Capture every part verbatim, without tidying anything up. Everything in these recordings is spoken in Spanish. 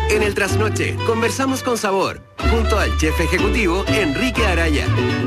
En el Trasnoche, conversamos con sabor, junto al chef ejecutivo Enrique Araya.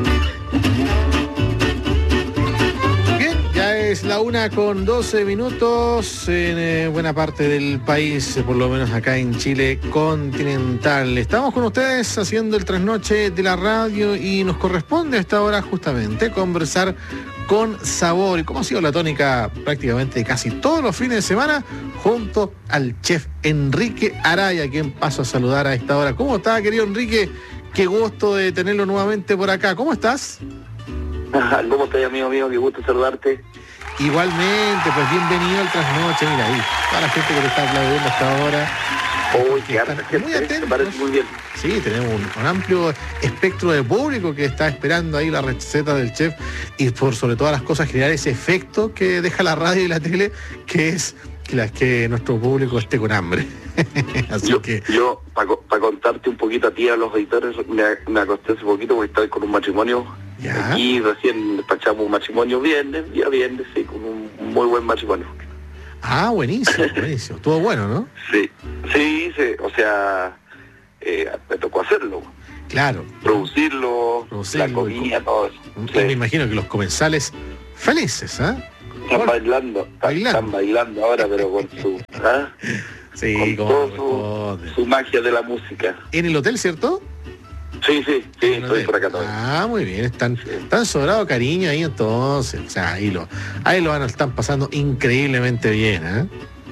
Ya es la una con doce minutos en eh, buena parte del país, por lo menos acá en Chile continental. Estamos con ustedes haciendo el trasnoche de la radio y nos corresponde a esta hora justamente conversar con sabor. ¿Y cómo ha sido la tónica prácticamente casi todos los fines de semana? Junto al chef Enrique Araya, a quien paso a saludar a esta hora. ¿Cómo está, querido Enrique? Qué gusto de tenerlo nuevamente por acá. ¿Cómo estás? ¿Cómo estás, amigo mío? Qué gusto saludarte. Igualmente, pues bienvenido al Trasnoche. Mira ahí, toda la gente que te está aplaudiendo hasta ahora. Uy, qué harta gente, muy atentos. Me parece muy bien. Sí, tenemos un, un amplio espectro de público que está esperando ahí la receta del chef y por sobre todas las cosas generar ese efecto que deja la radio y la tele, que es que, la, que nuestro público esté con hambre. Así yo, que... Yo, para pa contarte un poquito a ti, a los editores, me, me acosté hace poquito porque estaba con un matrimonio. ¿Ya? Aquí recién despachamos un matrimonio viernes, día viernes, sí, con un, un muy buen matrimonio. Ah, buenísimo, buenísimo. Estuvo bueno, ¿no? Sí, sí, sí, o sea, eh, me tocó hacerlo. Claro. Producirlo, Producirlo la comida, y, todo eso. Y Sí. me imagino que los comensales felices, ¿ah? ¿eh? Están bailando, bailando, están bailando ahora, pero con su, ¿ah? Sí, con como todo su, su magia de la música. ¿En el hotel, cierto? Sí, sí, sí, estoy hotel. por acá todavía. Ah, muy bien, están, Sí. están sobrado cariño ahí entonces. O sea, ahí lo, ahí lo van a estar pasando increíblemente bien, ¿eh?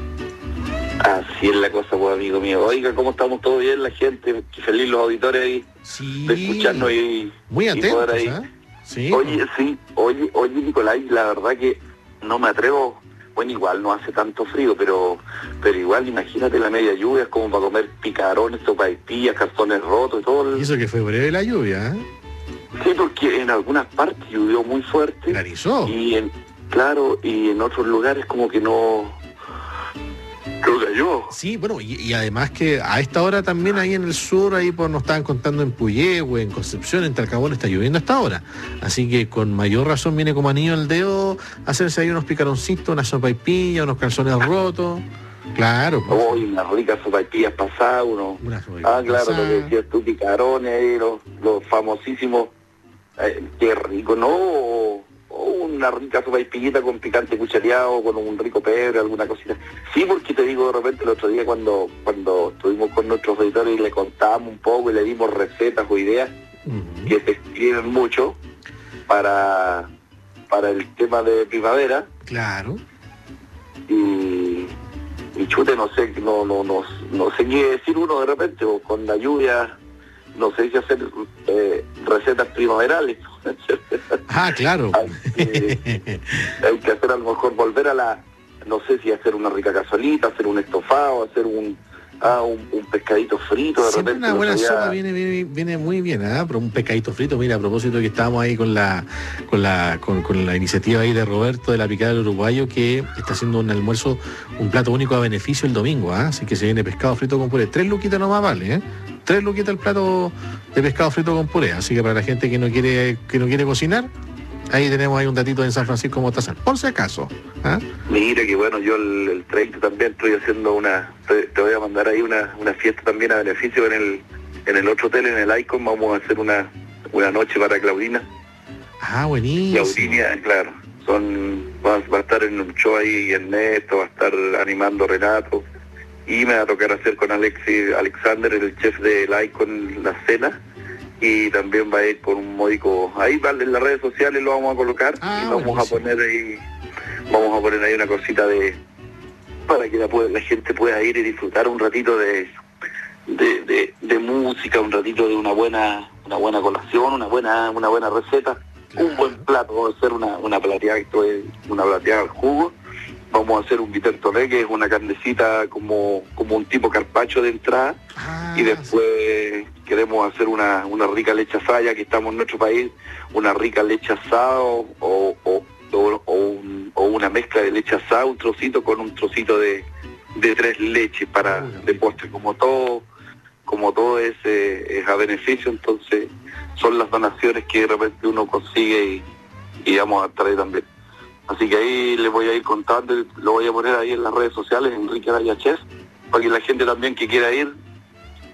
Así es la cosa, pues, amigo mío. Oiga, ¿cómo estamos? ¿Todo bien? La gente, feliz los auditores ahí, Sí. de escucharnos y, muy y atentos, poder ahí. ¿eh? Sí. Oye, sí, oye, oye, Nicolás, la verdad que no me atrevo. Bueno, igual no hace tanto frío, pero pero igual imagínate la media lluvia, es como para comer picarones, sopaipillas, cartones rotos y todo. El... Y eso que fue breve la lluvia, ¿eh? Sí, porque en algunas partes llovió muy fuerte. Granizó. Y en, claro, y en otros lugares como que no... Creo que cayó. Sí, bueno, y, y además que a esta hora también ahí en el sur, ahí pues nos estaban contando en Puyehue, en Concepción, en Talcahuano está lloviendo hasta ahora. Así que con mayor razón viene como anillo al dedo hacerse ahí unos picaroncitos, una sopaipilla, unos calzones rotos. Claro. Pues. Oh, y unas ricas sopaipillas pasadas, uno. Una sopaipilla Ah, claro, pasada. lo que decías tú, picarones ahí, los, los famosísimos. Eh, qué rico, ¿no? O, o una rica sopaipillita con picante cuchareado, con un rico pebre, alguna cosita. Sí, porque te digo, de repente el otro día cuando cuando estuvimos con nuestros editores y le contábamos un poco y le dimos recetas o ideas Uh-huh. que se escriben mucho para, para el tema de primavera. Claro. Y, y chute, no sé, no, no, no, no sé qué decir uno de repente, o con la lluvia, no sé si hacer eh, recetas primaverales. Ah, claro. hay, que, hay que hacer a lo mejor volver a la, no sé si hacer una rica cazuelita, hacer un estofado, hacer un ah, un, un pescadito frito de Siempre repente. una buena sabía... sopa viene, viene, viene muy bien, ¿eh? Pero un pescadito frito, mira, a propósito que estábamos ahí con la con la con, con la iniciativa ahí de Roberto de la Picada del Uruguayo, que está haciendo un almuerzo, un plato único a beneficio el domingo, ¿eh? Así que se viene pescado frito con puré. Tres luquitas nomás vale, ¿eh? Tres luquitas el plato de pescado frito con puré. Así que para la gente que no quiere, que no quiere cocinar, ahí tenemos ahí un datito en San Francisco Motazán, por si acaso. ¿Ah? Mira que bueno, yo el, el treinta también estoy haciendo una, te, te voy a mandar ahí una, una fiesta también a beneficio en el en el otro hotel, en el Icon, vamos a hacer una, una noche para Claudina. Ah, buenísimo. Claudina, claro, son, va, va a estar en un show ahí Ernesto, va a estar animando Renato, y me va a tocar hacer con Alexi, Alexander, el chef del Icon, la cena. Y también va a ir con un módico, ahí en las redes sociales lo vamos a colocar, ah, y vamos buenísimo. a poner ahí, vamos a poner ahí una cosita de, para que la, la gente pueda ir y disfrutar un ratito de, de, de, de música, un ratito de una buena, una buena colación, una buena, una buena receta, claro. Un buen plato, vamos a hacer una, una plateada, esto es una plateada al jugo, vamos a hacer un vitertoné, que es una carnecita como, como un tipo carpaccio de entrada, ah, y después sí. Queremos hacer una, una rica leche asada, ya que estamos en nuestro país, una rica leche asada o, o, o, o, un, o una mezcla de leche asada, un trocito con un trocito de, de tres leches para oh, de postre, como todo, como todo es, eh, es a beneficio, entonces son las donaciones que de repente uno consigue y, y vamos a traer también. Así que ahí les voy a ir contando, lo voy a poner ahí en las redes sociales, Enrique Araya Chef, para que la gente también que quiera ir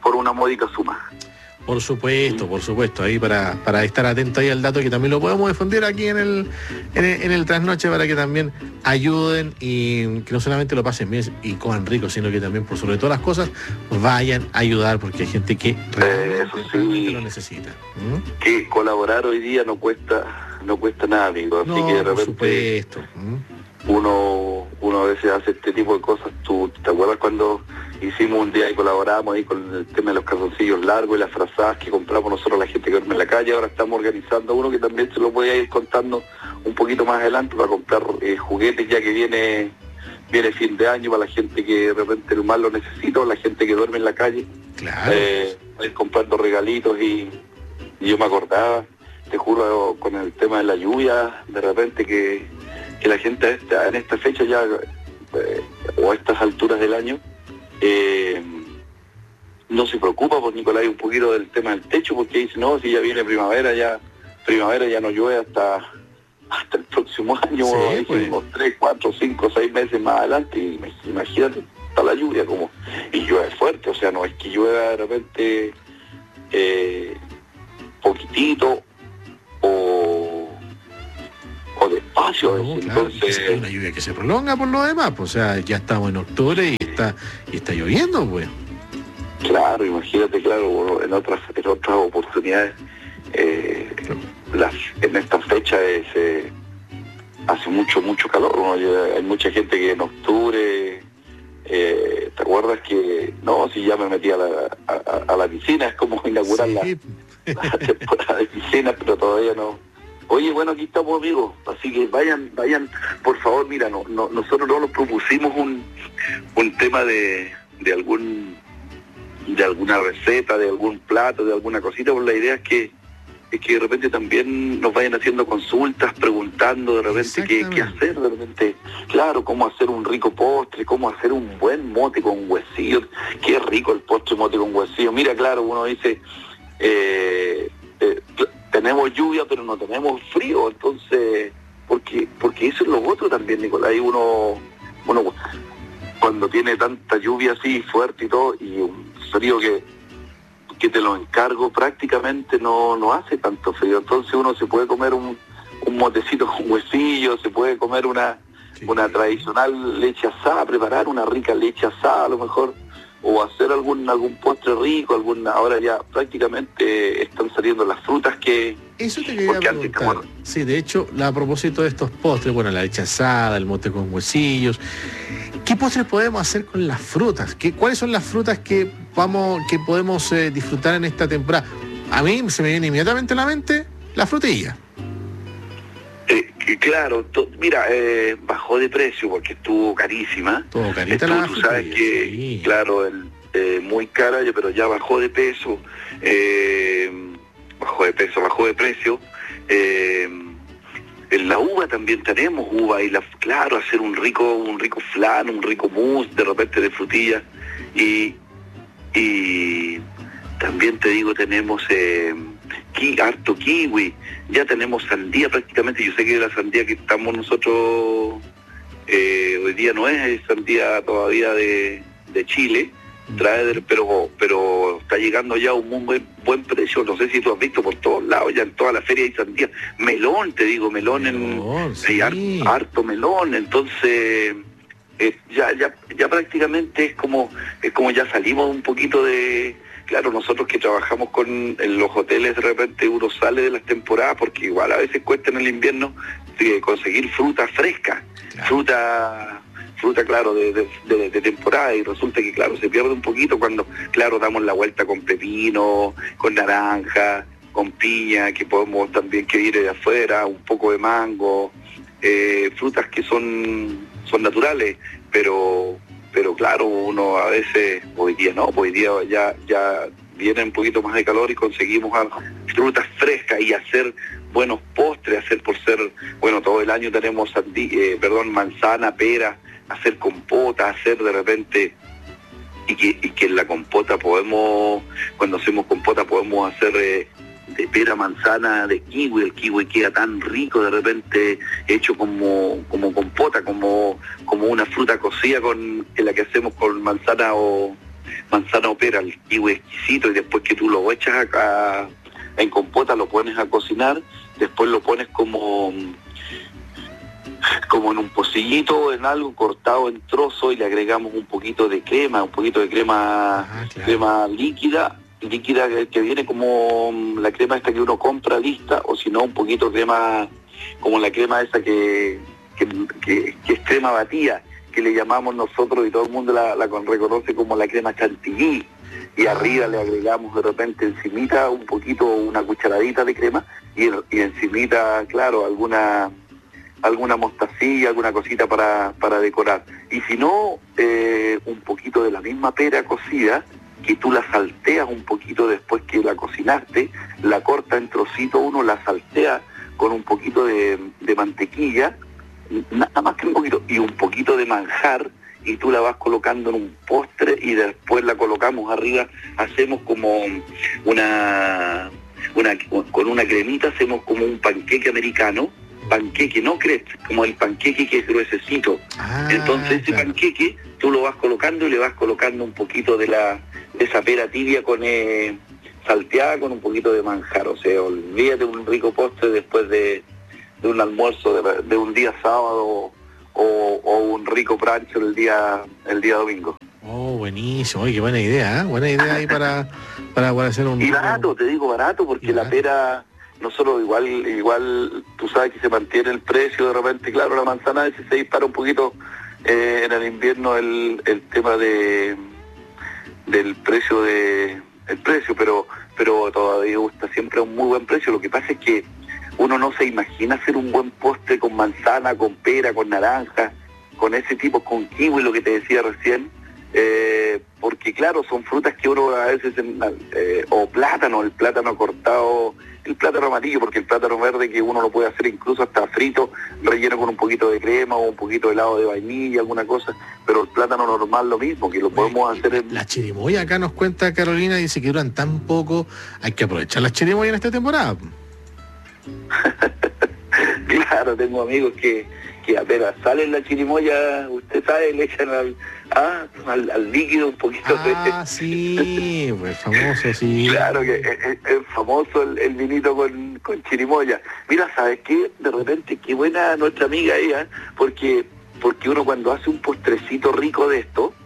por una módica suma. Por supuesto, por supuesto, ahí para, para estar atento ahí al dato, que también lo podemos difundir aquí en el, en el, en el Trasnoche, para que también ayuden y que no solamente lo pasen bien y coman rico, sino que también, por sobre todas las cosas, vayan a ayudar, porque hay gente que realmente, eh, eso sí, realmente lo necesita. ¿Mm? Que colaborar hoy día no cuesta, no cuesta nada, amigo. Así No, que de repente, por supuesto. ¿Mm? Uno, uno a veces hace este tipo de cosas. ¿Tú te acuerdas cuando hicimos un día y colaboramos ahí con el tema de los calzoncillos largos y las frazadas que compramos nosotros a la gente que duerme en la calle? Ahora estamos organizando uno que también se lo voy a ir contando un poquito más adelante, para comprar eh, juguetes, ya que viene viene fin de año, para la gente que de repente el mal lo necesita, o la gente que duerme en la calle. Claro. Eh, ir comprando regalitos y, y yo me acordaba, te juro, con el tema de la lluvia, de repente que, que la gente esta, en esta fecha ya, eh, o a estas alturas del año, eh, no se preocupa por Nicolás un poquito del tema del techo, porque dice, no, si ya viene primavera, ya primavera ya no llueve hasta hasta el próximo año, sí, pues. Unos tres, cuatro, cinco, seis meses más adelante, y imagínate, está la lluvia como, y llueve fuerte, o sea, no es que llueva de repente eh, poquitito o o despacio, no, es, claro, entonces es una lluvia que se prolonga por lo demás, pues, o sea, ya estamos en octubre y está y está lloviendo, pues. Claro, imagínate, claro, en otras en otras oportunidades, eh, las, en esta fecha es, eh, hace mucho, mucho calor, ¿no? Hay mucha gente que en octubre, eh, ¿te acuerdas que, no, si ya me metí a la, a, a la piscina, es como inaugurar sí. la, la temporada de piscina, pero todavía no. Oye, bueno, aquí estamos, amigos, así que vayan, vayan, por favor, mira, no, no, nosotros no nos propusimos un, un tema de, de algún de alguna receta, de algún plato, de alguna cosita, pues la idea es que es que de repente también nos vayan haciendo consultas, preguntando de repente qué, qué hacer, de repente, claro, cómo hacer un rico postre, cómo hacer un buen mote con huesillos, qué rico el postre mote con huesillos. Mira, claro, uno dice, eh, eh, tenemos lluvia pero no tenemos frío, entonces, porque porque eso es lo otro también, Nicolás, y uno, uno cuando tiene tanta lluvia así fuerte y todo, y un frío que que te lo encargo, prácticamente no, no hace tanto frío, entonces uno se puede comer un, un motecito con huesillos, se puede comer una, sí. una tradicional leche asada, preparar una rica leche asada a lo mejor, o hacer algún algún postre rico, alguna ahora ya prácticamente están saliendo las frutas que... Eso te quería preguntar. Antes, sí, de hecho, a propósito de estos postres, bueno, la leche asada, el mote con huesillos, ¿qué postres podemos hacer con las frutas? ¿Qué, ¿Cuáles son las frutas que vamos, que podemos eh, disfrutar en esta temporada? A mí se me viene inmediatamente a la mente la frutilla. Eh, claro, to, mira, eh, bajó de precio porque estuvo carísima. Todo carita estuvo, la tú sabes frutilla, que, sí. claro, el, eh, muy cara, pero ya bajó de peso. Eh, bajó de peso, bajó de precio. Eh, en la uva también tenemos uva y la, claro, hacer un rico, un rico flan, un rico mousse de repente de frutilla, y, y también te digo tenemos eh, ki, harto kiwi, ya tenemos sandía prácticamente. Yo sé que la sandía que estamos nosotros eh, hoy día no es sandía todavía de, de Chile, trae, pero pero está llegando ya a un muy buen, buen precio. No sé si tú has visto por todos lados, ya en toda la feria hay sandía. Melón, te digo, melón, melón en sí. Hay harto, harto melón, entonces eh, ya ya ya prácticamente es como es como ya salimos un poquito de... Claro, nosotros que trabajamos con en los hoteles, de repente uno sale de las temporadas, porque igual a veces cuesta en el invierno eh, conseguir fruta fresca, claro. fruta... fruta, claro, de, de, de, de temporada, y resulta que, claro, se pierde un poquito cuando, claro, damos la vuelta con pepino, con naranja, con piña, que podemos también que ir de afuera, un poco de mango, eh, frutas que son, son naturales, pero, pero claro, uno a veces, hoy día no, hoy día ya, ya viene un poquito más de calor y conseguimos frutas frescas y hacer buenos postres, hacer por ser, bueno, todo el año tenemos sandí, eh, perdón, manzana, pera, hacer compota, hacer de repente, y que, y que en la compota podemos, cuando hacemos compota podemos hacer eh, de pera, manzana, de kiwi, el kiwi queda tan rico de repente, hecho como como compota, como como una fruta cocida con en la que hacemos con manzana o, manzana o pera, el kiwi exquisito, y después que tú lo echas acá en compota, lo pones a cocinar, después lo pones como como en un pocillito, en algo cortado en trozos, y le agregamos un poquito de crema, un poquito de crema, ah, claro. crema líquida, líquida que, que viene como la crema esta que uno compra lista, o si no un poquito de crema, como la crema esa que, que, que, que es crema batida, que le llamamos nosotros, y todo el mundo la, la reconoce como la crema chantilly, y arriba le agregamos de repente encimita un poquito, una cucharadita de crema, y, y encimita, claro, alguna alguna mostacilla, alguna cosita para, para decorar. Y si no, eh, un poquito de la misma pera cocida, que tú la salteas un poquito después que la cocinaste, la corta en trocitos, uno la saltea con un poquito de, de mantequilla, nada más que un poquito, y un poquito de manjar, y tú la vas colocando en un postre, y después la colocamos arriba, hacemos como una, una con una cremita, hacemos como un panqueque americano, panqueque, no crepes, como el panqueque que es gruesecito. Ah, entonces ese claro. panqueque tú lo vas colocando y le vas colocando un poquito de la de esa pera tibia con eh, salteada con un poquito de manjar. O sea, olvídate de un rico postre después de, de un almuerzo de, de un día sábado o, o un rico brunch el día el día domingo. Oh, buenísimo. Oye, qué buena idea, ¿eh? Buena idea ahí para, para, para hacer un... Y barato, te digo barato, porque la pera... Nosotros igual, igual tú sabes que se mantiene el precio, de repente, claro, la manzana a veces se dispara un poquito eh, en el invierno el, el tema de del precio de el precio, pero pero todavía está siempre a un muy buen precio. Lo que pasa es que uno no se imagina hacer un buen postre con manzana, con pera, con naranja, con ese tipo, con kiwi, lo que te decía recién, eh, porque claro, son frutas que uno a veces, eh, o plátano, el plátano cortado, el plátano amarillo, porque el plátano verde que uno lo puede hacer incluso hasta frito, relleno con un poquito de crema o un poquito de helado de vainilla, alguna cosa, pero el plátano normal lo mismo, que lo podemos hacer en... La chirimoya acá nos cuenta Carolina, dice que duran tan poco, hay que aprovechar las chirimoyas en esta temporada. Claro, tengo amigos que, que apenas salen la chirimoya, usted sabe, le echan al, ah, al, al líquido un poquito ah, de... Ah, sí, pues famoso, sí. Claro que es, es famoso el, el vinito con, con chirimoya. Mira, ¿sabes qué? De repente, qué buena nuestra amiga ella, porque, porque uno cuando hace un postrecito rico de esto,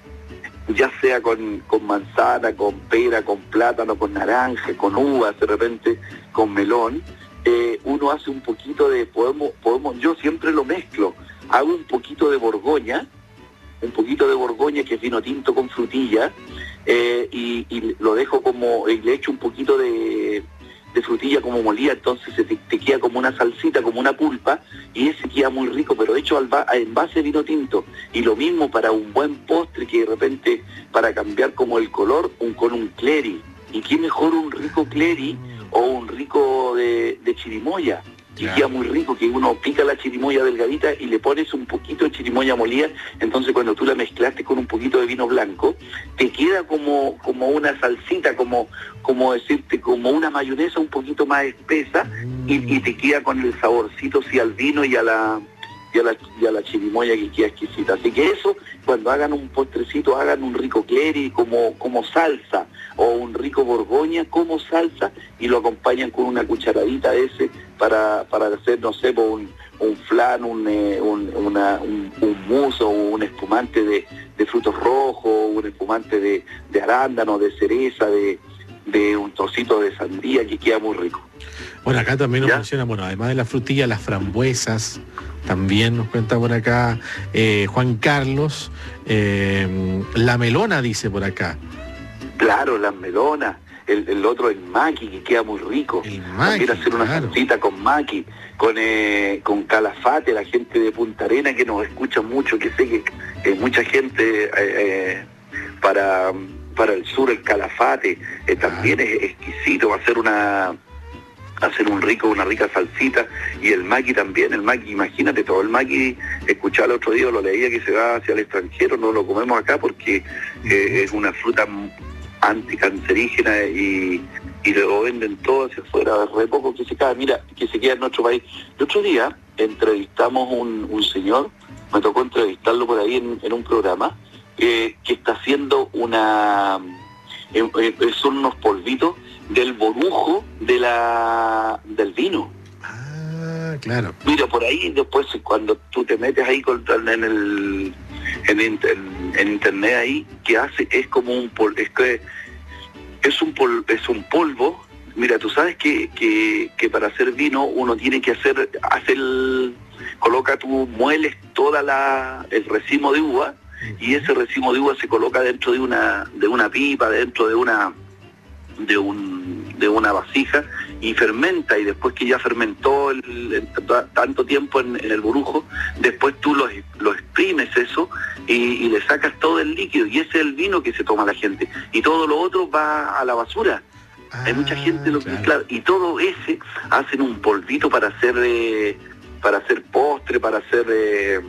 ya sea con, con manzana, con pera, con plátano, con naranja, con uvas, de repente con melón, eh, uno hace un poquito de, podemos, podemos, yo siempre lo mezclo, hago un poquito de Borgoña, un poquito de Borgoña que es vino tinto con frutilla, eh, y, y lo dejo como, y le echo un poquito de, de frutilla como molida, entonces se te, te queda como una salsita, como una pulpa, y ese queda muy rico, pero hecho al ba, en base de vino tinto. Y lo mismo para un buen postre, que de repente, para cambiar como el color, un, con un cleri. Y qué mejor un rico cleri o un rico de, de chirimoya, que yeah. queda muy rico, que uno pica la chirimoya delgadita y le pones un poquito de chirimoya molida, entonces cuando tú la mezclaste con un poquito de vino blanco, te queda como, como una salsita, como, como decirte, como una mayonesa un poquito más espesa, mm. y, y te queda con el saborcito sí al vino y a la... Y a, la, y a la chirimoya, que queda exquisita. Así que eso, cuando hagan un postrecito, hagan un rico cleri como, como salsa, o un rico Borgoña como salsa, y lo acompañan con una cucharadita de ese para, para hacer, no sé, un, un flan, un, eh, un, una, un, un mousse o un espumante de, de frutos rojos, un espumante de, de arándano, de cereza, de, de un trocito de sandía, que queda muy rico. Bueno, acá también nos menciona, bueno, además de la frutilla, las frambuesas, también nos cuenta por acá eh, Juan Carlos, eh, la melona dice por acá. Claro, las melonas, el, el otro el maqui, que queda muy rico. El maqui, también hacer una claro. salsita con maqui, con eh, con calafate, la gente de Punta Arenas que nos escucha mucho, que sé que eh, mucha gente eh, eh, para, para el sur, el calafate, eh, también ah. es exquisito, hacer una... hacer un rico, una rica salsita, y el maqui también, el maqui, imagínate, todo el maqui, escuchaba el otro día, lo leía, que se va hacia el extranjero, no lo comemos acá porque eh, es una fruta anticancerígena y, y lo venden todo hacia afuera, re poco que se queda, mira, que se queda en nuestro país. El otro día entrevistamos un, un señor, me tocó entrevistarlo por ahí en, en un programa, eh, que está haciendo una... Eh, eh, son unos polvitos del borujo de la del vino. Ah, claro. Mira, por ahí después cuando tú te metes ahí con, en el en, en, en internet ahí, que hace, es como un polvo, es que es un polvo, es un polvo. Mira, tú sabes que, que, que para hacer vino uno tiene que hacer, hacer el, coloca, tú mueles toda la el racimo de uva, y ese racimo de uva se coloca dentro de una de una pipa, dentro de una de un de una vasija, y fermenta, y después que ya fermentó el, el, tanto tiempo en, en el borujo, después tú lo, lo exprimes eso y, y le sacas todo el líquido, y ese es el vino que se toma la gente, y todo lo otro va a la basura. Ah, hay mucha gente lo que, claro. Claro, y todo ese hacen un polvito para hacer eh, para hacer postre, para hacer eh,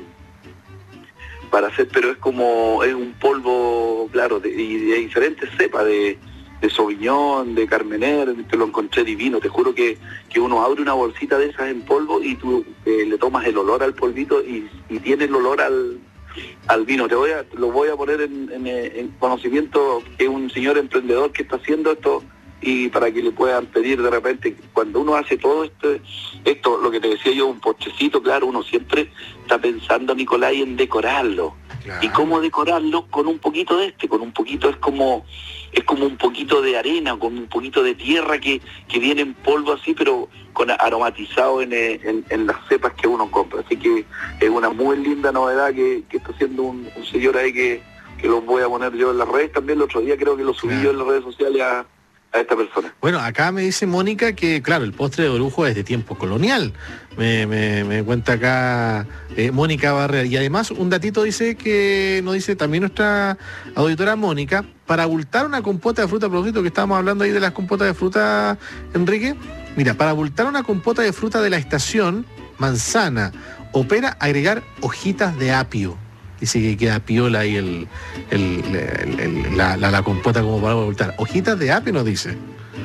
para hacer, pero es como, es un polvo, claro, de, y de diferentes cepas, de, de Sauvignon, de Carmener, te lo encontré divino. Te juro que, que uno abre una bolsita de esas en polvo y tú eh, le tomas el olor al polvito y, y tiene el olor al, al vino. Te voy a, lo voy a poner en, en, en conocimiento, que es un señor emprendedor que está haciendo esto, y para que le puedan pedir de repente, cuando uno hace todo esto, esto, lo que te decía yo, un postrecito, claro, uno siempre está pensando, Nicolás, en decorarlo. Claro. ¿Y cómo decorarlo? Con un poquito de este, con un poquito, es como es como un poquito de arena, con un poquito de tierra que, que viene en polvo así, pero con aromatizado en, en, en las cepas que uno compra. Así que es una muy linda novedad que, que está haciendo un, un señor ahí, que, que lo voy a poner yo en las redes también. El otro día creo que lo subí claro. yo en las redes sociales a... a esta persona. Bueno, acá me dice Mónica que, claro, el postre de borujo es de tiempo colonial. Me, me, me cuenta acá eh, Mónica Barrera. Y además, un datito dice que nos dice también nuestra auditora Mónica, para abultar una compota de fruta, propósito que estábamos hablando ahí de las compotas de fruta, Enrique. Mira, para abultar una compota de fruta de la estación, manzana, opera agregar hojitas de apio. Dice que queda piola ahí el, el, el, el, la, la, la compota como para voltar. Hojitas de apio nos dice.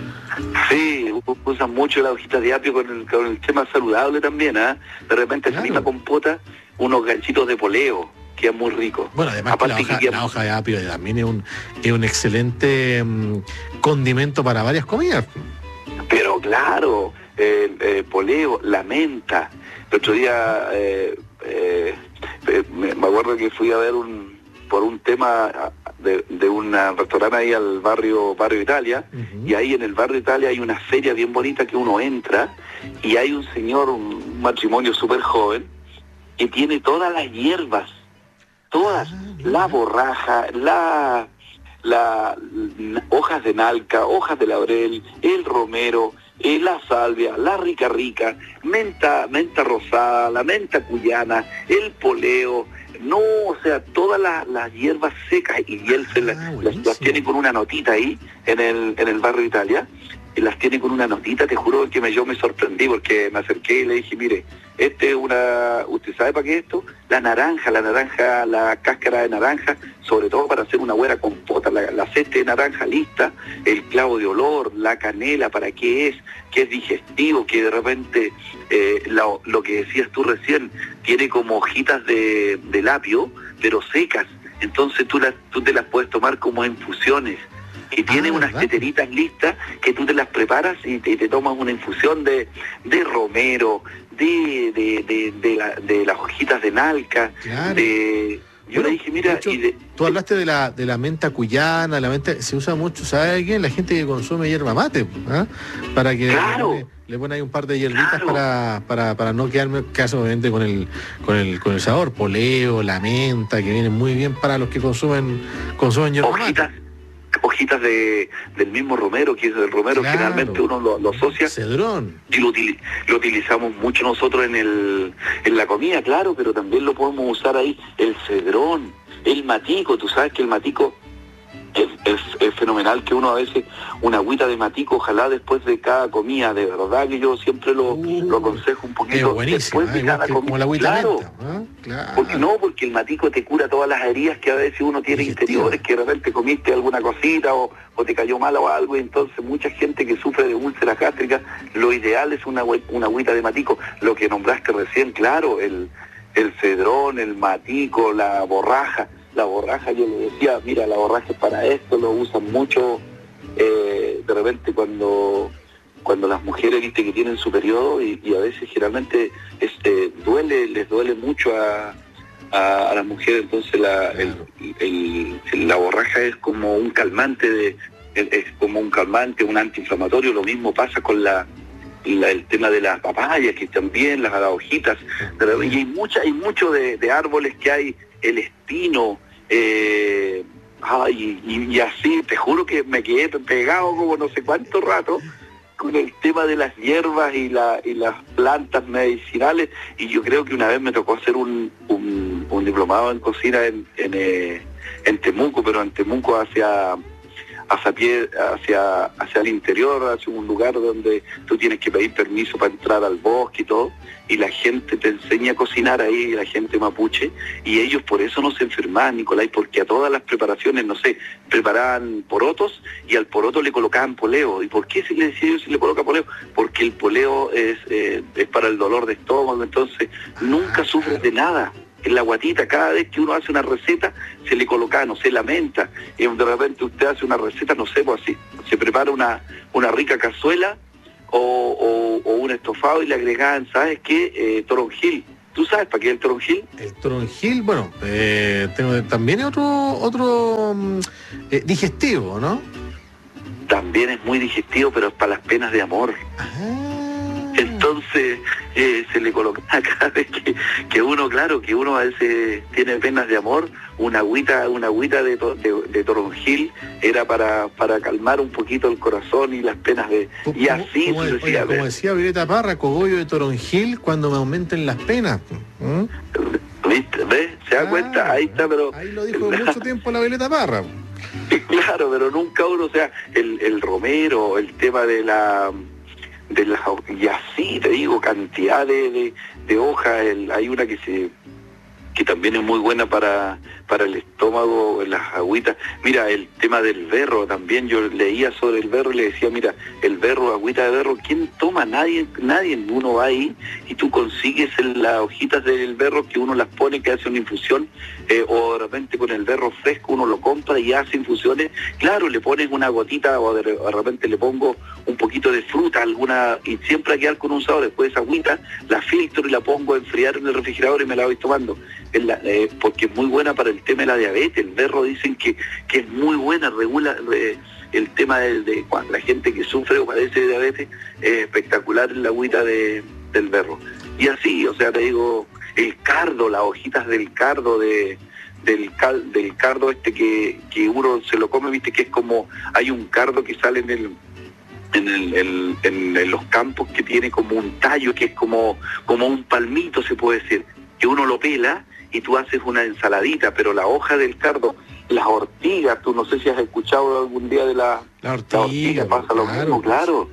Sí, usan mucho las hojitas de apio con el, con el tema saludable también, ¿ah? ¿eh? De repente claro. esa misma compota, unos ganchitos de poleo, que es muy rico. Bueno, además que la, hoja, que la hoja de apio también es un, es un excelente um, condimento para varias comidas. Pero claro, el eh, poleo, la menta. El otro día... Eh, eh, me, me acuerdo que fui a ver un por un tema de, de un restaurante ahí al barrio barrio Italia, uh-huh. y ahí en el barrio Italia hay una feria bien bonita que uno entra y hay un señor, un matrimonio súper joven, que tiene todas las hierbas, todas, ah, la borraja, la, la, la hojas de nalca, hojas de laurel, el romero, Eh, la salvia, la rica rica, menta, menta rosada, la menta cuyana, el poleo, no, o sea, todas las, las hierbas secas, y él se la, ah, las, las tiene con una notita ahí en el en el barrio Italia, y las tiene con una notita. Te juro que me, yo me sorprendí porque me acerqué y le dije, mire, este es una, ¿usted sabe para qué es esto? La naranja, la naranja, la cáscara de naranja, sobre todo para hacer una buena compota, la, la cesta de naranja lista, el clavo de olor, la canela, ¿para qué es? Que es digestivo, que de repente, eh, lo, lo que decías tú recién, tiene como hojitas de, de apio, pero secas, entonces tú, las, tú te las puedes tomar como infusiones. Y tiene ah, unas ¿verdad? teteritas listas que tú te las preparas y te, te tomas una infusión de, de romero, de de, de, de, la, de las hojitas de nalca, claro. de... Yo bueno, le dije, mira... De hecho, y de, tú hablaste de la de la menta cuyana, la menta se usa mucho, ¿sabe quién? La gente que consume hierba mate, ¿eh? Para que claro. le, le ponen ahí un par de hierbitas claro. para, para, para no quedarme caso obviamente con el, con el con el sabor, poleo, la menta, que vienen muy bien para los que consumen, consumen hierba hojitas. mate. Hojitas de del mismo romero, que es el romero, claro. Generalmente uno lo, lo asocia. Cedrón. Y lo, util, lo utilizamos mucho nosotros en el en la comida, claro, pero también lo podemos usar ahí, el cedrón, el matico. Tú sabes que el matico es, es, es fenomenal, que uno a veces una agüita de matico, ojalá después de cada comida, de verdad que yo siempre lo, uh, lo aconsejo un poquito después de cada comida. Como la agüita claro, menta, ¿eh? Claro. Porque no, porque el matico te cura todas las heridas que a veces uno tiene interiores, que de repente comiste alguna cosita o, o te cayó mal o algo, y entonces mucha gente que sufre de úlceras gástricas, lo ideal es una, una agüita de matico. Lo que nombraste recién, claro, el, el cedrón, el matico, la borraja, la borraja, yo le decía, mira, la borraja es para esto, lo usan mucho, eh, de repente cuando cuando las mujeres, viste, que tienen su periodo, y, y a veces generalmente este, duele, les duele mucho a, a, a las mujeres, entonces la, el, el, el, la borraja es como un calmante, de, es como un calmante, un antiinflamatorio. Lo mismo pasa con la, la el tema de las papayas, que también las, las hojitas, de, y hay mucha, hay mucho de, de árboles que hay, el espino, eh, ay, y, y así, te juro que me quedé pegado como no sé cuánto rato con el tema de las hierbas y, la, y las plantas medicinales, y yo creo que una vez me tocó hacer un, un, un diplomado en cocina en, en, eh, en Temuco, pero en Temuco hacia hacia, pie, hacia hacia el interior, hacia un lugar donde tú tienes que pedir permiso para entrar al bosque y todo, y la gente te enseña a cocinar ahí, la gente mapuche, y ellos por eso no se enfermaban, Nicolás, porque a todas las preparaciones, no sé, preparaban porotos y al poroto le colocaban poleo. ¿Y por qué se le decía se le coloca poleo? Porque el poleo es, eh, es para el dolor de estómago, entonces nunca sufres de nada. En la guatita, cada vez que uno hace una receta, se le coloca, no sé, la menta, y de repente usted hace una receta, no sé, pues así, se prepara una, una rica cazuela o, o, o un estofado y le agregan, ¿sabes qué? Eh, toronjil. ¿Tú sabes para qué es el toronjil? El toronjil, bueno, eh, tengo, también es otro, otro eh, digestivo, ¿no? También es muy digestivo, pero es para las penas de amor. Ajá. Entonces eh, se le coloca cada vez que, que uno, claro, que uno a veces tiene penas de amor, una agüita, una agüita de, to, de, de toronjil era para, para calmar un poquito el corazón y las penas de... Y así como, oye, como decía Violeta Parra, cogollo de toronjil cuando me aumenten las penas. ¿Mm? ¿Viste? ¿Ves? ¿Se da ah, cuenta? Ahí está, pero... Ahí lo dijo la... mucho tiempo la Violeta Parra. Claro, pero nunca uno, o sea, el, el romero, el tema de la... de las, y así te digo, cantidad de, de, de hojas, el, hay una que se que también es muy buena para, para el estómago, las agüitas. Mira, el tema del berro también, yo leía sobre el berro y le decía, mira, el berro, agüita de berro, ¿quién toma? Nadie, nadie, uno va ahí y tú consigues el, las hojitas del berro que uno las pone, que hace una infusión, eh, o de repente con el berro fresco uno lo compra y hace infusiones, claro, le pones una gotita o de, de repente le pongo un poquito de fruta, alguna, y siempre a quedar con un sabor. Después esa agüita la filtro y la pongo a enfriar en el refrigerador y me la voy tomando. La, eh, porque es muy buena para el tema de la diabetes. El berro dicen que, que es muy buena, regula eh, el tema de, de cuando la gente que sufre o padece de diabetes, es eh, espectacular la agüita de, del berro. Y así, o sea, te digo, el cardo, las hojitas del cardo, de del, cal, del cardo este que, que uno se lo come, viste que es como, hay un cardo que sale en el En, el, el, en, en los campos que tiene como un tallo, que es como, como un palmito, se puede decir, que uno lo pela y tú haces una ensaladita, pero la hoja del cardo, las ortigas, tú no sé si has escuchado algún día de la, la ortiga, la ortiga pasa lo claro, mismo, claro.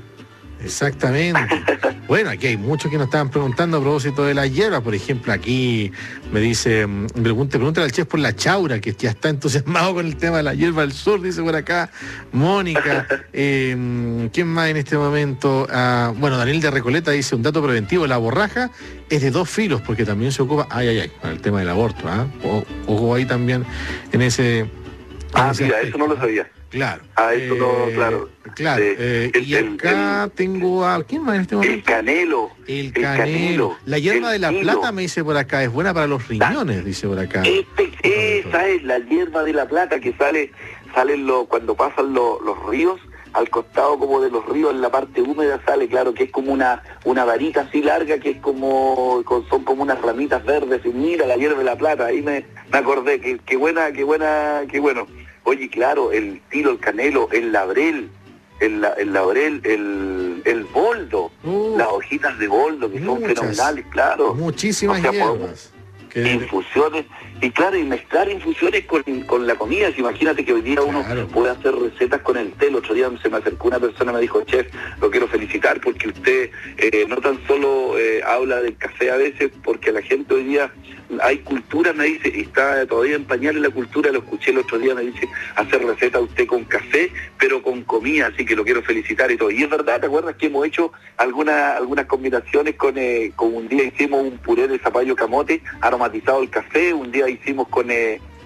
Exactamente. Bueno, aquí hay muchos que nos estaban preguntando a propósito de la hierba. Por ejemplo, aquí me dice, me pregunta, pregunta al chef por la chaura, que ya está entusiasmado con el tema de la hierba del sur, dice por acá Mónica. Eh, ¿Quién más en este momento? Ah, bueno, Daniel de Recoleta dice, un dato preventivo, la borraja es de dos filos, porque también se ocupa, ay, ay, ay, con el tema del aborto, ¿ah? O, ojo ahí también en ese... En ah, ese mira, aspecto. eso no lo sabía. Claro. Ah, eso eh, no, claro. Claro. Eh, eh, el, y acá el, tengo a... ¿Quién más en este momento? El canelo. El el canelo. canelo. La hierba de la hilo. plata, me dice por acá, es buena para los riñones, dice por acá. Este, esa es la hierba de la plata que sale, salen lo, cuando pasan lo, los ríos, al costado como de los ríos, en la parte húmeda sale, claro, que es como una una varita así larga, que es como, con, son como unas ramitas verdes, y mira, la hierba de la plata, ahí me, me acordé, que, que buena, que buena, que bueno. Oye, claro, el tiro, el canelo, el laurel, el, el laurel, el, el boldo, uh, las hojitas de boldo, que muchas, son fenomenales, claro. Muchísimas o sea, hierbas. Que... infusiones, y claro, y mezclar infusiones con, con la comida. Imagínate que hoy día uno claro. puede hacer recetas con el té. El otro día se me acercó una persona y me dijo, chef, lo quiero felicitar porque usted eh, no tan solo eh, habla del café a veces, porque la gente hoy día, hay cultura, me dice, y está todavía en pañales la cultura, lo escuché el otro día, me dice, hacer receta usted con café, pero con comida, así que lo quiero felicitar y todo. Y es verdad, ¿te acuerdas que hemos hecho alguna, algunas combinaciones con, eh, con un día hicimos un puré de zapallo camote, aromatizado el café, un día hicimos con, eh,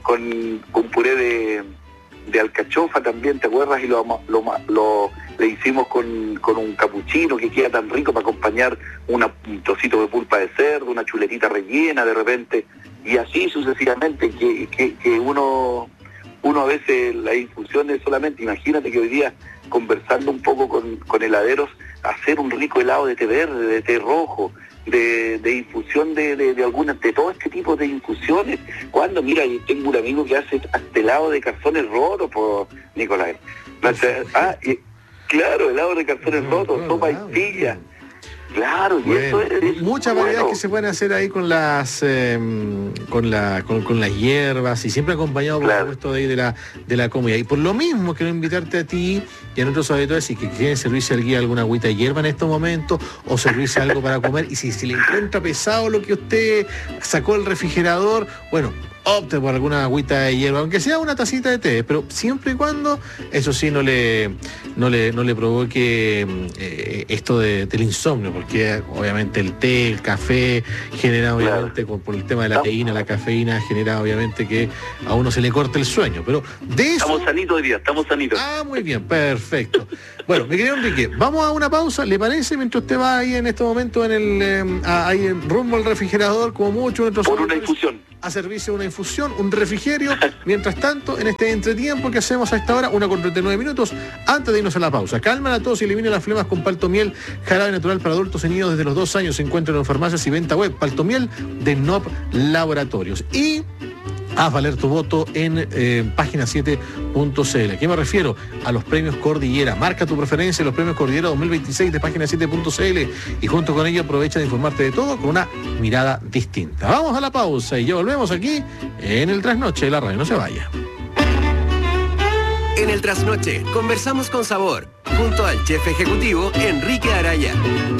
con, con puré de, de alcachofa también, ¿te acuerdas? Y lo, lo, lo le hicimos con, con un capuchino que queda tan rico para acompañar una, un trocito de pulpa de cerdo, una chuletita rellena de repente, y así sucesivamente, que, que, que uno, uno a veces las infusiones solamente, imagínate que hoy día conversando un poco con, con heladeros, hacer un rico helado de té verde, de té rojo, de, de infusión de, de, de algunas, de todo este tipo de infusiones. Cuando, mira, yo tengo un amigo que hace hasta helado de calzones rotos, por Nicolás. Ah, y, claro, helado de calzones no, rotos, no, sopa y pilla. Claro, bueno, y eso es, es muchas bueno. variedades que se pueden hacer ahí con las eh, con la con, con las hierbas y siempre acompañado por claro. supuesto de ahí de la de la comida. Y por lo mismo quiero invitarte a ti y a nuestros auditores si que quieren servirse al guía alguna agüita de hierba en estos momentos o servirse algo para comer, y si, si le encuentra pesado lo que usted sacó del refrigerador, bueno, opte por alguna agüita de hierba, aunque sea una tacita de té, pero siempre y cuando, eso sí, no le no le, no le provoque eh, esto de, del insomnio, porque obviamente el té, el café, genera obviamente, claro. por el tema de la teína, la cafeína, genera obviamente que a uno se le corte el sueño, pero de eso... Estamos sanitos hoy día, estamos sanitos. Ah, muy bien, perfecto. Bueno, mi querido Enrique, vamos a una pausa, ¿le parece? Mientras usted va ahí en este momento en el eh, ahí en rumbo al refrigerador, como mucho... Por una infusión. A servirse una infusión, un refrigerio. Mientras tanto, en este entretiempo que hacemos a esta hora, una con treinta y nueve minutos, antes de irnos a la pausa. Calman a todos y eliminen las flemas con Paltomiel, jarabe natural para adultos y niños desde los dos años. Se encuentran en farmacias y venta web. Paltomiel de N O P Laboratorios. Y haz valer tu voto en eh, página siete punto c l. ¿A qué me refiero? A los premios Cordillera. Marca tu preferencia en los premios Cordillera dos mil veintiséis de página siete punto c l y junto con ello aprovecha de informarte de todo con una mirada distinta. Vamos a la pausa y ya volvemos aquí en el Trasnoche de la radio. No se vaya. En el Trasnoche conversamos con sabor junto al chef ejecutivo Enrique Araya.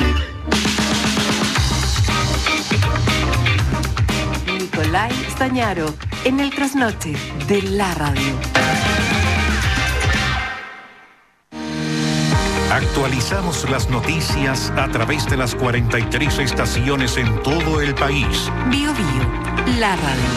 Nicolás Stañaro en el Trasnoche de la radio. Actualizamos las noticias a través de las cuarenta y tres estaciones en todo el país. Bio Bio, la radio.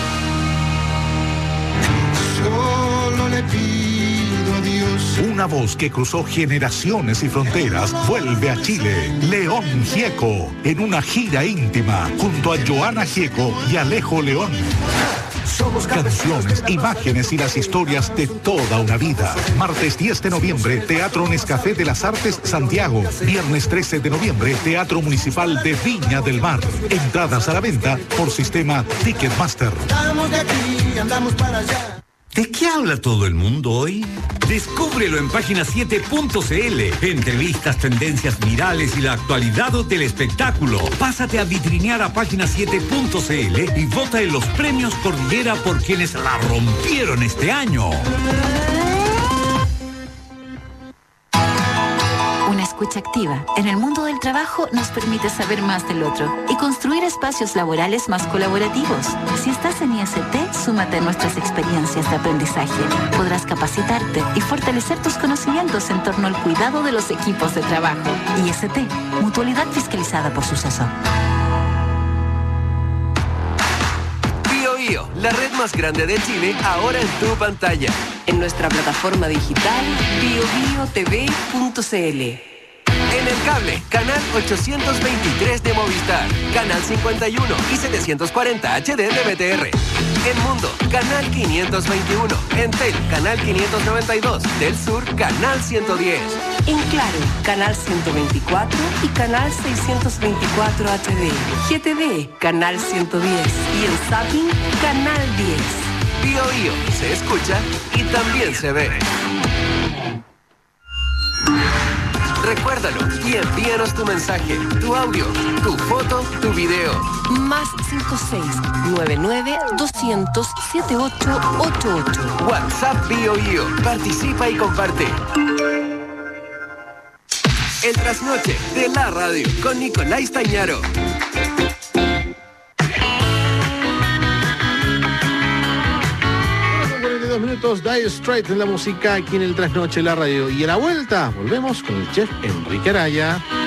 Solo le pido a Dios. Una voz que cruzó generaciones y fronteras vuelve a Chile. León Gieco, en una gira íntima, junto a Joana Gieco y Alejo León. Canciones, imágenes y las historias de toda una vida. Martes diez de noviembre, Teatro Nescafé de las Artes, Santiago. Viernes trece de noviembre, Teatro Municipal de Viña del Mar. Entradas a la venta por sistema Ticketmaster. Estamos de aquí, andamos para allá. ¿De qué habla todo el mundo hoy? Descúbrelo en página siete punto c l. Entrevistas, tendencias virales y la actualidad del espectáculo. Pásate a vitrinear a página siete punto c l y vota en los premios Cordillera por quienes la rompieron este año. Una escucha activa en el mundo del trabajo nos permite saber más del otro y construir espacios laborales más colaborativos. Si estás en I S T, súmate a nuestras experiencias de aprendizaje. Podrás capacitarte y fortalecer tus conocimientos en torno al cuidado de los equipos de trabajo. I S T, mutualidad fiscalizada por Suceso. Bio Bio, la red más grande de Chile, ahora en tu pantalla. En nuestra plataforma digital bio bio t v punto c l. En el cable, canal ochocientos veintitrés de Movistar, canal cincuenta y uno y setecientos cuarenta H D de B T R. En Mundo, canal quinientos veintiuno. En Tel, canal quinientos noventa y dos. Del Sur, canal ciento diez. En Claro, canal ciento veinticuatro y canal seiscientos veinticuatro H D. G T V, canal ciento diez. Y en Zapping, canal diez. Bio Bio, se escucha y también se ve. Recuérdalo y envíanos tu mensaje, tu audio, tu foto, tu video. Más cinco seis nueve nueve doscientos setenta y ocho ochenta y ocho. WhatsApp Bio Bio. Participa y comparte. El Trasnoche de la radio con Nicolás Stañaro. Dos minutos, Dire Straits en la música aquí en el Trasnoche de la radio. Y a la vuelta volvemos con el chef Enrique Araya.